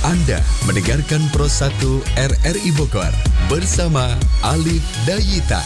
Anda mendengarkan Pro 1 RRI Bogor bersama Alif Dayita.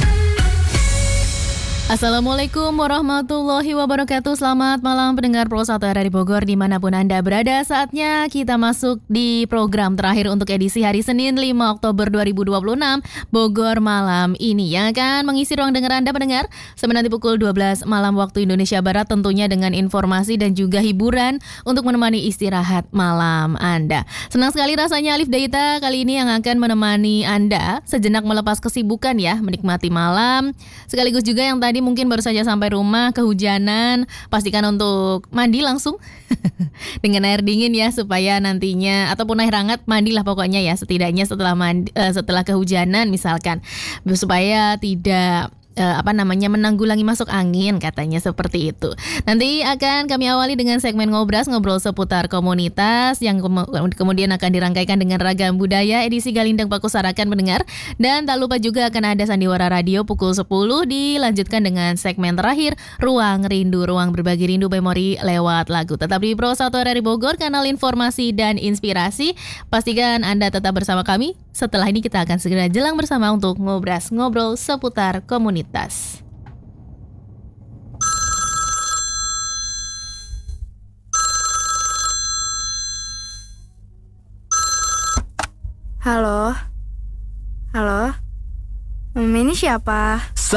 Assalamualaikum warahmatullahi wabarakatuh. Selamat malam pendengar Pro 1 RRI Bogor dimanapun Anda berada. Saatnya kita masuk di program terakhir untuk edisi hari Senin 5 Oktober 2026 Bogor Malam ini yang akan mengisi ruang dengar Anda pendengar sampai nanti pukul 12 malam waktu Indonesia Barat, tentunya dengan informasi dan juga hiburan untuk menemani istirahat malam Anda. Senang sekali rasanya Alif Dayita kali ini yang akan menemani Anda sejenak melepas kesibukan ya, menikmati malam sekaligus juga yang tadi mungkin baru saja sampai rumah kehujanan, pastikan untuk mandi langsung dengan air dingin ya, supaya nantinya ataupun air hangat, mandilah pokoknya ya setidaknya setelah kehujanan misalkan, supaya tidak menanggulangi masuk angin, katanya seperti itu. Nanti akan kami awali dengan segmen Ngobras, ngobrol seputar komunitas yang kemudian akan dirangkaikan dengan ragam budaya edisi Galindang Pakusarakan mendengar. Dan tak lupa juga akan ada Sandiwara Radio pukul 10, dilanjutkan dengan segmen terakhir Ruang Rindu, ruang berbagi rindu memori lewat lagu. Tetap di Pro 1 RRI Bogor, kanal informasi dan inspirasi. Pastikan Anda tetap bersama kami. Setelah ini kita akan segera jelang bersama untuk Ngobras, ngobrol seputar komunitas. Halo, ini siapa?